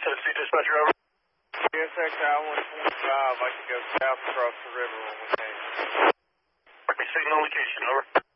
Tennessee dispatcher, over. CSX I-125, I can go south across the river when we can. Signal location, over.